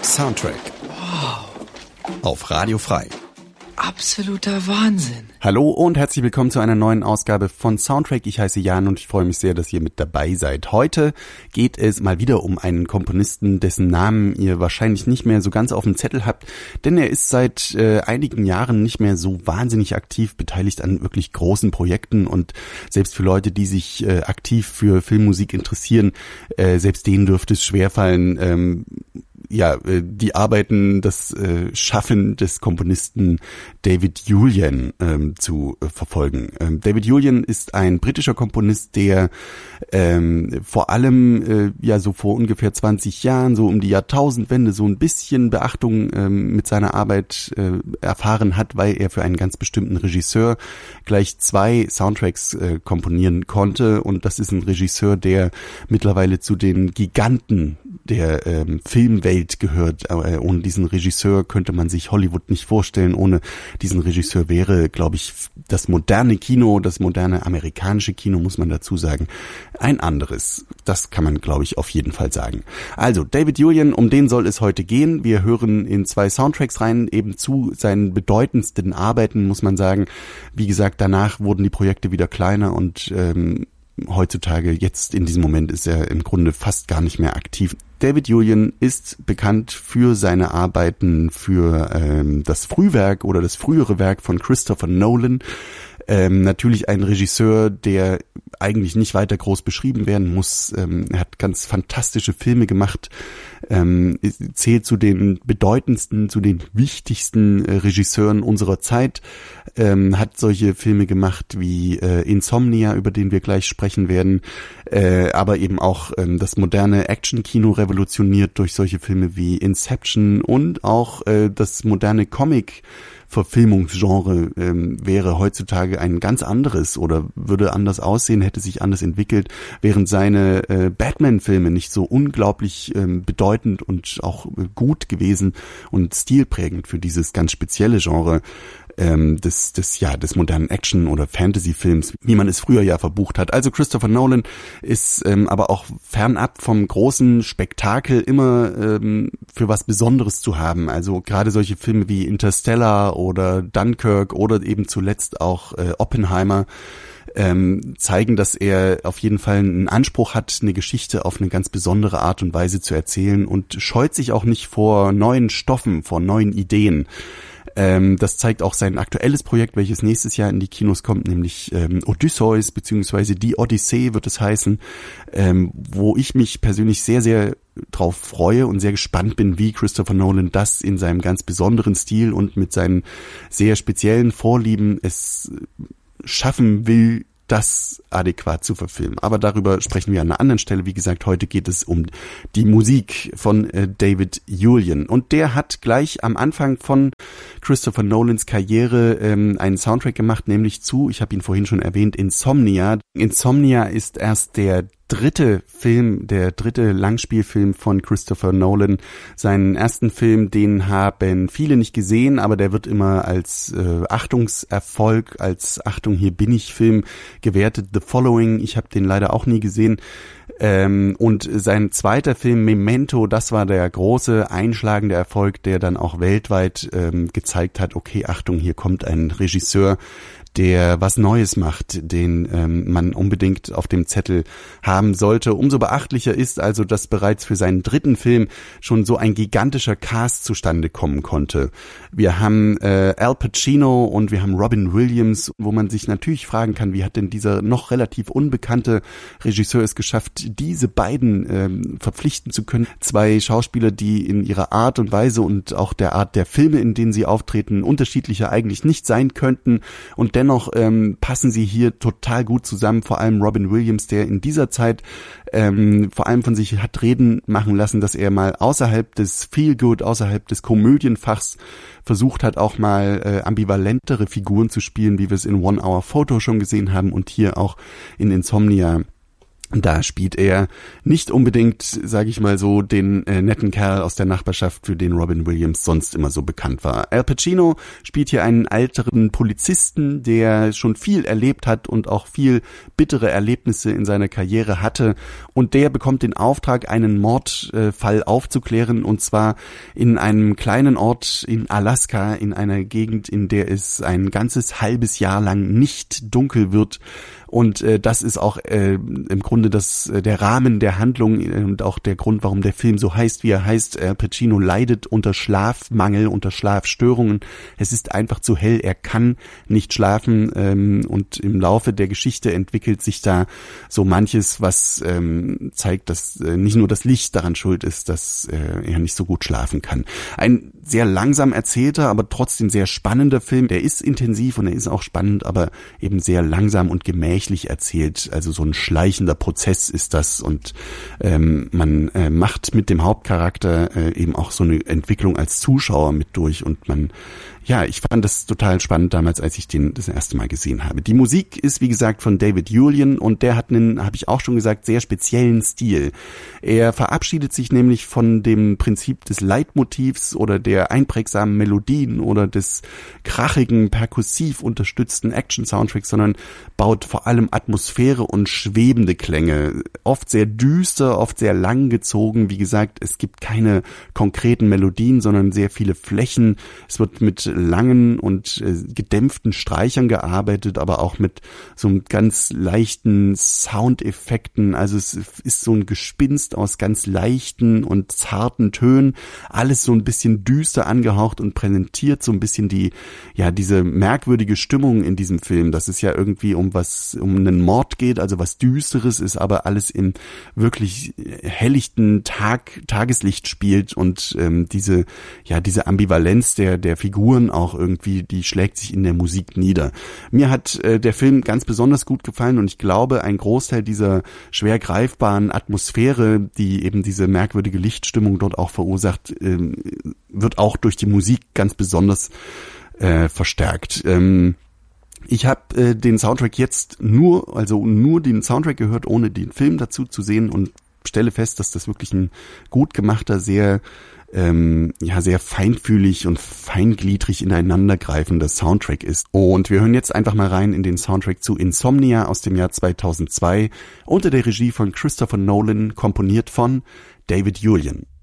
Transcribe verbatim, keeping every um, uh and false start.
Soundtrack. Wow. Auf Radio Frei. Absoluter Wahnsinn. Hallo und herzlich willkommen zu einer neuen Ausgabe von Soundtrack. Ich heiße Jan und ich freue mich sehr, dass ihr mit dabei seid. Heute geht es mal wieder um einen Komponisten, dessen Namen ihr wahrscheinlich nicht mehr so ganz auf dem Zettel habt, denn er ist seit äh, einigen Jahren nicht mehr so wahnsinnig aktiv beteiligt an wirklich großen Projekten und selbst für Leute, die sich äh, aktiv für Filmmusik interessieren, äh, selbst denen dürfte es schwerfallen, ähm, ja, die Arbeiten, das äh, Schaffen des Komponisten David Julyan ähm, zu äh, verfolgen. Ähm, David Julyan ist ein britischer Komponist, der ähm, vor allem äh, ja so vor ungefähr zwanzig Jahren, so um die Jahrtausendwende, so ein bisschen Beachtung ähm, mit seiner Arbeit äh, erfahren hat, weil er für einen ganz bestimmten Regisseur gleich zwei Soundtracks äh, komponieren konnte. Und das ist ein Regisseur, der mittlerweile zu den Giganten der ähm, Filmwelt gehört. Aber äh, ohne diesen Regisseur könnte man sich Hollywood nicht vorstellen. Ohne diesen Regisseur wäre, glaube ich, das moderne Kino, das moderne amerikanische Kino, muss man dazu sagen, ein anderes. Das kann man, glaube ich, auf jeden Fall sagen. Also, David Julyan, um den soll es heute gehen. Wir hören in zwei Soundtracks rein, eben zu seinen bedeutendsten Arbeiten, muss man sagen. Wie gesagt, danach wurden die Projekte wieder kleiner und ähm, heutzutage, jetzt in diesem Moment, ist er im Grunde fast gar nicht mehr aktiv. David Julyan ist bekannt für seine Arbeiten für ähm, das Frühwerk oder das frühere Werk von Christopher Nolan. Ähm, natürlich ein Regisseur, der eigentlich nicht weiter groß beschrieben werden muss. Ähm, er hat ganz fantastische Filme gemacht, ähm, zählt zu den bedeutendsten, zu den wichtigsten äh, Regisseuren unserer Zeit, ähm, hat solche Filme gemacht wie äh, Insomnia, über den wir gleich sprechen werden, äh, aber eben auch ähm, das moderne Action-Kino revolutioniert durch solche Filme wie Inception und auch äh, das moderne Comic Verfilmungsgenre ähm, wäre heutzutage ein ganz anderes oder würde anders aussehen, hätte sich anders entwickelt, während seine äh, Batman-Filme nicht so unglaublich ähm, bedeutend und auch äh, gut gewesen und stilprägend für dieses ganz spezielle Genre ähm, des, des, ja, des modernen Action- oder Fantasy-Films, wie man es früher ja verbucht hat. Also Christopher Nolan ist ähm, aber auch fernab vom großen Spektakel immer ähm, für was Besonderes zu haben. Also gerade solche Filme wie Interstellar oder Dunkirk oder eben zuletzt auch äh, Oppenheimer ähm, zeigen, dass er auf jeden Fall einen Anspruch hat, eine Geschichte auf eine ganz besondere Art und Weise zu erzählen und scheut sich auch nicht vor neuen Stoffen, vor neuen Ideen. Ähm, das zeigt auch sein aktuelles Projekt, welches nächstes Jahr in die Kinos kommt, nämlich ähm, Odysseus, beziehungsweise die Odyssee wird es heißen, ähm, wo ich mich persönlich sehr, sehr drauf freue und sehr gespannt bin, wie Christopher Nolan das in seinem ganz besonderen Stil und mit seinen sehr speziellen Vorlieben es schaffen will, das adäquat zu verfilmen. Aber darüber sprechen wir an einer anderen Stelle. Wie gesagt, heute geht es um die Musik von äh, David Julyan. Und der hat gleich am Anfang von Christopher Nolans Karriere ähm, einen Soundtrack gemacht, nämlich zu, ich habe ihn vorhin schon erwähnt, Insomnia. Insomnia ist erst der dritte Film, der dritte Langspielfilm von Christopher Nolan. Seinen ersten Film, den haben viele nicht gesehen, aber der wird immer als äh, Achtungserfolg, als Achtung, hier bin ich Film gewertet. The Following, ich habe den leider auch nie gesehen. Ähm, und sein zweiter Film, Memento, das war der große einschlagende Erfolg, der dann auch weltweit ähm, gezeigt hat, okay, Achtung, hier kommt ein Regisseur, der was Neues macht, den ähm, man unbedingt auf dem Zettel haben sollte. Umso beachtlicher ist also, dass bereits für seinen dritten Film schon so ein gigantischer Cast zustande kommen konnte. Wir haben äh, Al Pacino und wir haben Robin Williams, wo man sich natürlich fragen kann, wie hat denn dieser noch relativ unbekannte Regisseur es geschafft, diese beiden ähm, verpflichten zu können. Zwei Schauspieler, die in ihrer Art und Weise und auch der Art der Filme, in denen sie auftreten, unterschiedlicher eigentlich nicht sein könnten und dennoch Dennoch ähm, passen sie hier total gut zusammen, vor allem Robin Williams, der in dieser Zeit ähm, vor allem von sich hat reden machen lassen, dass er mal außerhalb des Feel-Good, außerhalb des Komödienfachs versucht hat, auch mal äh, ambivalentere Figuren zu spielen, wie wir es in One Hour Photo schon gesehen haben und hier auch in Insomnia Da spielt er nicht unbedingt, sage ich mal so, den äh, netten Kerl aus der Nachbarschaft, für den Robin Williams sonst immer so bekannt war. Al Pacino spielt hier einen älteren Polizisten, der schon viel erlebt hat und auch viel bittere Erlebnisse in seiner Karriere hatte. Und der bekommt den Auftrag, einen Mordfall äh, aufzuklären, und zwar in einem kleinen Ort in Alaska, in einer Gegend, in der es ein ganzes halbes Jahr lang nicht dunkel wird. Und äh, das ist auch äh, im Grunde das äh, der Rahmen der Handlung äh, und auch der Grund, warum der Film so heißt, wie er heißt. Al Pacino leidet unter Schlafmangel, unter Schlafstörungen. Es ist einfach zu hell, er kann nicht schlafen, ähm, und im Laufe der Geschichte entwickelt sich da so manches, was ähm, zeigt, dass äh, nicht nur das Licht daran schuld ist, dass äh, er nicht so gut schlafen kann. Ein sehr langsam erzählter, aber trotzdem sehr spannender Film. Der ist intensiv und er ist auch spannend, aber eben sehr langsam und gemächlich erzählt, also so ein schleichender Prozess ist das, und ähm, man äh, macht mit dem Hauptcharakter äh, eben auch so eine Entwicklung als Zuschauer mit durch, und man, ja, ich fand das total spannend damals, als ich den das erste Mal gesehen habe. Die Musik ist, wie gesagt, von David Julien, und der hat einen, habe ich auch schon gesagt, sehr speziellen Stil. Er verabschiedet sich nämlich von dem Prinzip des Leitmotivs oder der einprägsamen Melodien oder des krachigen, perkussiv unterstützten Action-Soundtracks, sondern baut vor allem Atmosphäre und schwebende Klänge. Oft sehr düster, oft sehr langgezogen. Wie gesagt, es gibt keine konkreten Melodien, sondern sehr viele Flächen. Es wird mit langen und äh, gedämpften Streichern gearbeitet, aber auch mit so einem ganz leichten Soundeffekten. Also es ist so ein Gespinst aus ganz leichten und zarten Tönen. Alles so ein bisschen düster angehaucht und präsentiert so ein bisschen die, ja, diese merkwürdige Stimmung in diesem Film, dass es ja irgendwie um was, um einen Mord geht, also was Düsteres ist, aber alles im wirklich helllichten Tag, Tageslicht spielt, und ähm, diese, ja, diese Ambivalenz der, der Figuren auch irgendwie, die schlägt sich in der Musik nieder. Mir hat äh, der Film ganz besonders gut gefallen, und ich glaube, ein Großteil dieser schwer greifbaren Atmosphäre, die eben diese merkwürdige Lichtstimmung dort auch verursacht, äh, wird auch durch die Musik ganz besonders äh, verstärkt. Ähm, Ich habe äh, den Soundtrack jetzt nur, also nur den Soundtrack gehört, ohne den Film dazu zu sehen, und stelle fest, dass das wirklich ein gut gemachter, sehr ähm, ja sehr feinfühlig und feingliedrig ineinandergreifender Soundtrack ist. Und wir hören jetzt einfach mal rein in den Soundtrack zu Insomnia aus dem Jahr zweitausendzwei unter der Regie von Christopher Nolan, komponiert von David Julien.